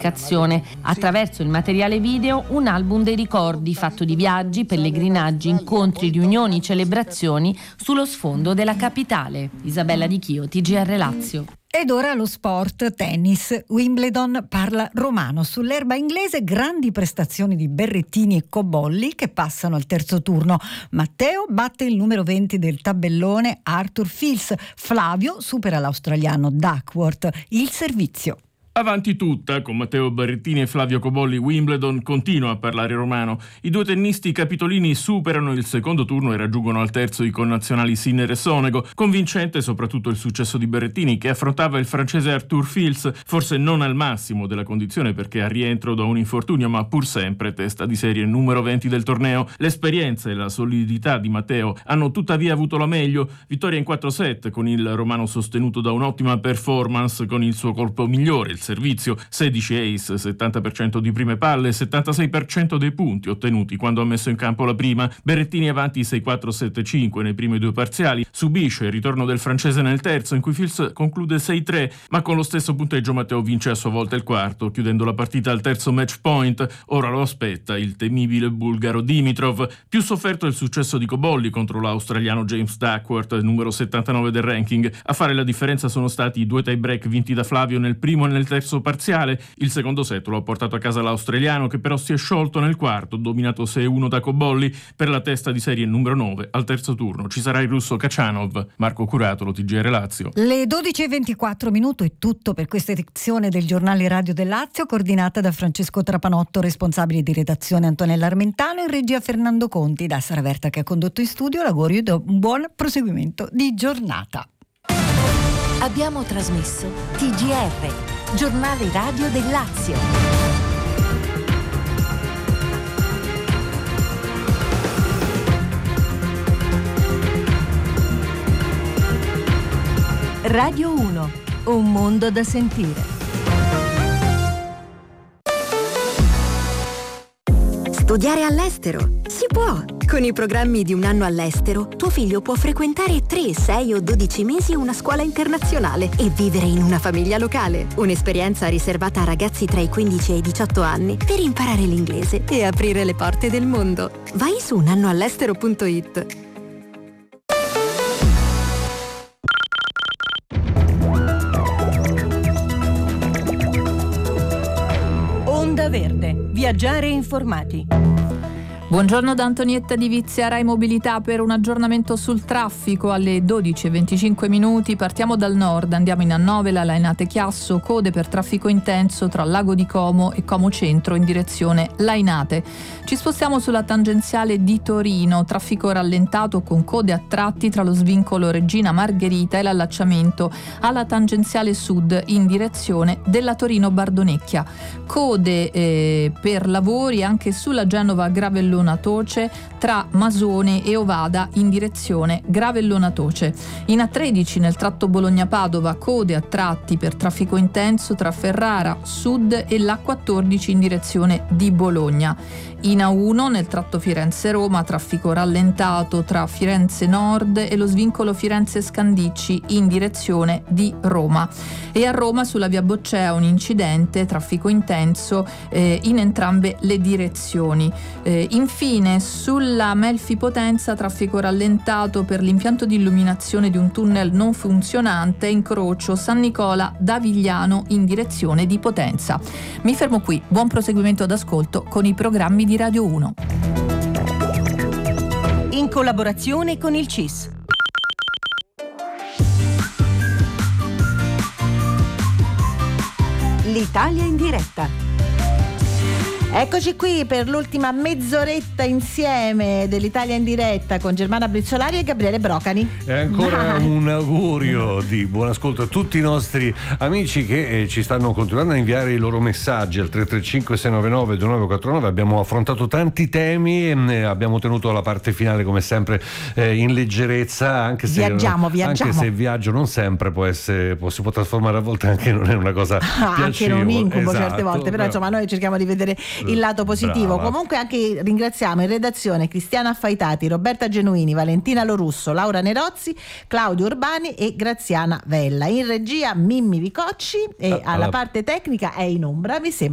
comunicazione. Attraverso il materiale video un album dei ricordi fatto di viaggi, pellegrinaggi, incontri, riunioni, celebrazioni sullo sfondo della capitale. Isabella Di Chio, TGR Lazio. Ed ora lo sport, tennis. Wimbledon parla romano. Sull'erba inglese grandi prestazioni di Berrettini e Cobolli che passano al terzo turno. Matteo batte il numero 20 del tabellone Arthur Fils. Flavio supera l'australiano Duckworth. Il servizio. Avanti tutta, con Matteo Berrettini e Flavio Cobolli, Wimbledon continua a parlare romano. I due tennisti capitolini superano il secondo turno e raggiungono al terzo i connazionali Sinner e Sonego. Convincente soprattutto il successo di Berrettini, che affrontava il francese Arthur Fils, forse non al massimo della condizione perché a rientro da un infortunio, ma pur sempre testa di serie numero 20 del torneo. L'esperienza e la solidità di Matteo hanno tuttavia avuto la meglio. Vittoria in 4 set con il romano sostenuto da un'ottima performance con il suo colpo migliore, il servizio, 16 ace, 70% di prime palle, 76% dei punti ottenuti quando ha messo in campo la prima. Berrettini avanti 6-4, 7-5 nei primi due parziali, subisce il ritorno del francese nel terzo in cui Fils conclude 6-3, ma con lo stesso punteggio Matteo vince a sua volta il quarto, chiudendo la partita al terzo match point. Ora lo aspetta il temibile bulgaro Dimitrov. Più sofferto il successo di Cobolli contro l'australiano James Duckworth, numero 79 del ranking. A fare la differenza sono stati i due tie break vinti da Flavio nel primo e nel terzo parziale. Il secondo set lo ha portato a casa l'australiano, che però si è sciolto nel quarto, dominato 6-1 da Cobolli per la testa di serie numero 9. Al terzo turno ci sarà il russo Kachanov. Marco Curatolo, TGR Lazio. Le 12:24 è tutto per questa edizione del giornale radio del Lazio, coordinata da Francesco Trapanotto, responsabile di redazione Antonella Armentano, in regia Fernando Conti. Da Sara Verta che ha condotto in studio, l'augurio di un buon proseguimento di giornata. Abbiamo trasmesso TGR, giornale radio del Lazio. Radio 1, un mondo da sentire. Studiare all'estero? Si può! Con i programmi di un anno all'estero, tuo figlio può frequentare 3, 6 o 12 mesi una scuola internazionale e vivere in una famiglia locale. Un'esperienza riservata a ragazzi tra i 15 e i 18 anni per imparare l'inglese e aprire le porte del mondo. Vai su unannoall'estero.it. Onda Verde. Viaggiare informati. Buongiorno da Antonietta Di Vizia, Rai Mobilità per un aggiornamento sul traffico alle 12:25. Partiamo dal nord, andiamo in Annovela, Lainate Chiasso, code per traffico intenso tra Lago di Como e Como Centro in direzione Lainate. Ci spostiamo sulla tangenziale di Torino, traffico rallentato con code a tratti tra lo svincolo Regina Margherita e l'allacciamento alla tangenziale sud in direzione della Torino-Bardonecchia. Code per lavori anche sulla Genova Gravellona Toce tra Masone e Ovada in direzione Gravellona Toce. In A13 nel tratto Bologna-Padova, code a tratti per traffico intenso tra Ferrara Sud e l'A14 in direzione di Bologna. In A1 nel tratto Firenze-Roma, traffico rallentato tra Firenze Nord e lo svincolo Firenze-Scandicci in direzione di Roma. E a Roma sulla via Boccea un incidente, traffico intenso in entrambe le direzioni. Infine sulla Melfi Potenza, traffico rallentato per l'impianto di illuminazione di un tunnel non funzionante, incrocio San Nicola da Vigliano in direzione di Potenza. Mi fermo qui, buon proseguimento d'ascolto con i programmi di Radio 1. In collaborazione con il CIS. L'Italia in diretta. Eccoci qui per l'ultima mezz'oretta insieme dell'Italia in diretta con Germana Brizzolari e Gabriele Brocani. E ancora un augurio di buon ascolto a tutti i nostri amici che ci stanno continuando a inviare i loro messaggi al 335 699 2949. Abbiamo affrontato tanti temi e abbiamo tenuto la parte finale come sempre in leggerezza, anche se viaggiamo. Anche se il viaggio non sempre si può trasformare a volte anche in una cosa piacevole, anche in un incubo, esatto, certe volte, però insomma noi cerchiamo di vedere il lato positivo. Brava. Comunque anche ringraziamo in redazione Cristiana Affaitati, Roberta Genuini, Valentina Lorusso, Laura Nerozzi, Claudio Urbani e Graziana Vella. In regia Mimmi Vicocci e alla parte tecnica è in ombra, mi sembra